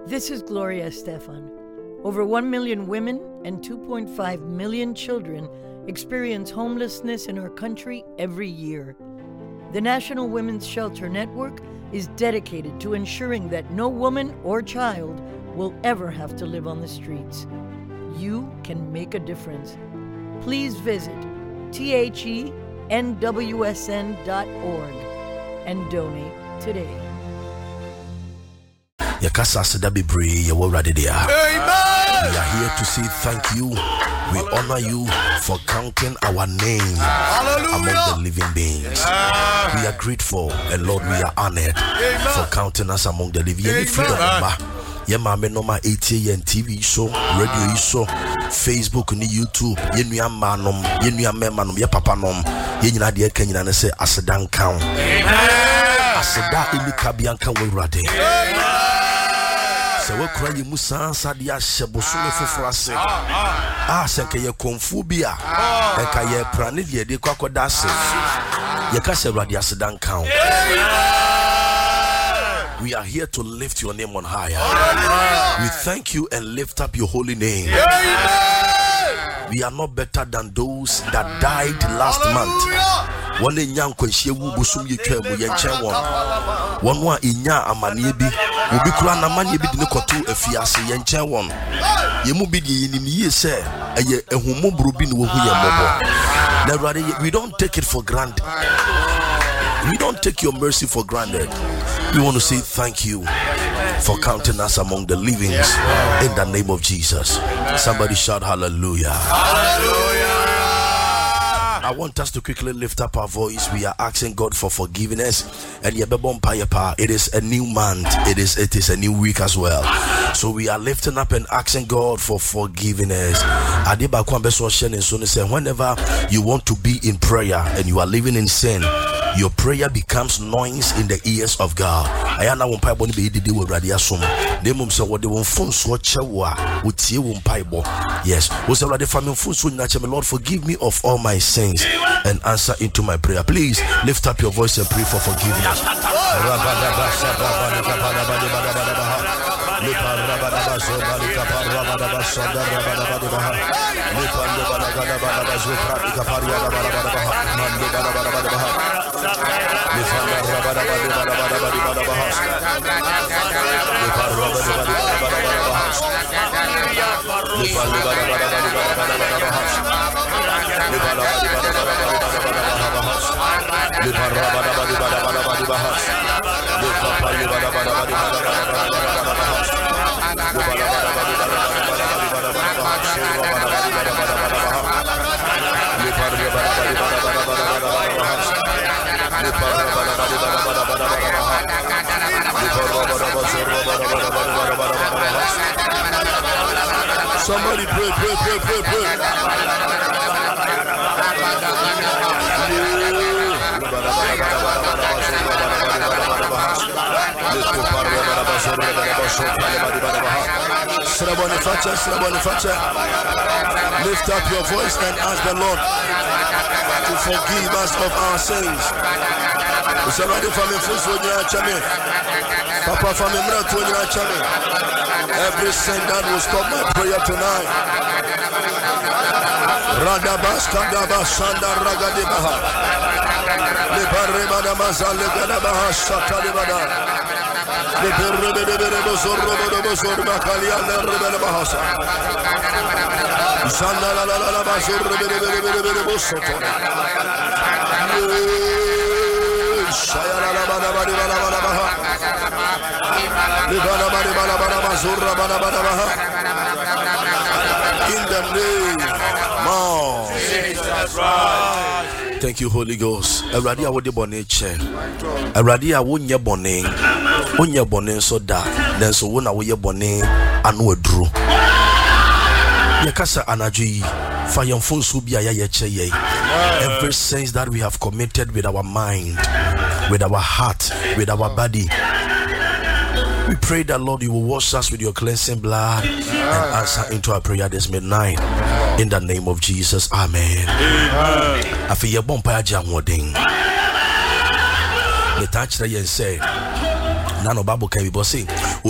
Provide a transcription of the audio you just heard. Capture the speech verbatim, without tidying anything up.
This is Gloria Estefan. Over one million women and two point five million children experience homelessness in our country every year. The National Women's Shelter Network is dedicated to ensuring that no woman or child will ever have to live on the streets. You can make a difference. Please visit T H E N W S N dot org and donate today. Yakasa Sedabi Bri, Yawaradidia. We are here to say thank you. We honor you for counting our name among the living beings. We are grateful, and Lord, we are honored for counting us among the living. Yema me no ma eighty and T V show, radio show, Facebook ni YouTube, yenu ya manom, yenu ya memanom, ya papa nom, yenu na de kanyina ne se asedan kan. Aseda ili kabianka werade. Se we kura yi musa sadia shebosu ne fofrase. Ah senke ye konfu bia. E ka ye prane de de kwakoda se. Ye ka se werade asedan kan. We are here to lift your name on higher. We thank you and lift up your holy name. We are not better than those that died last month. One in young kwenshie wu busum ye twa mu ye nchen won. One wa inya amane bi, obi kura na amane bi de ne koto afiase ye nchen won. Ye mu bi de yinim ye se eye ehumobro bi ne wo hu ye mobo. Na rather we don't take it for granted. We don't take your mercy for granted. We want to say thank you for counting us among the living in the name of Jesus. Somebody shout hallelujah. Hallelujah. I want us to quickly lift up our voice. We are asking God for forgiveness. And it is a new month. It is it is a new week as well. So we are lifting up and asking God for forgiveness. Whenever you want to be in prayer and you are living in sin, your prayer becomes noise in the ears of God. Ayana won paibo ni be didi we brade asom. Dem mum se wode won fon so chewa, wotie won paibo. Yes, wo se brade family fon so nyina che me, Lord, forgive me of all my sins and answer into my prayer. Please lift up your voice and pray for forgiveness. Somebody pray, pray, pray, pray, pray. Lift up your voice and ask the Lord to forgive us of our sins. Papa from every sin that will stop my prayer tonight. Radabas Kadaba Sanda Ragadibaha. Libaribada Mazale Gadabaha Satalibada. Libaribada Zorro Zorba Kalia Rebelabahasa. Sanda la la la Bazur Rebelabosota. Shayala Bada Bada Bada Bada. In the name of Jesus Christ. Thank you, Holy Ghost. Eradi a wode bone che. Eradi a wonye bone. Onye bone so da. Then so wona wo ye bone anu aduru. Ye kasa anaju yi. Fa yemfon so bia ya ye che ye. Every sins that we have committed with our mind, with our heart, with our body, we pray that, Lord, you will wash us with your cleansing blood and answer into our prayer this midnight. In the name of Jesus, amen. I feel your bumper jam wedding. The touch that you said, Nano Babu can be bossing.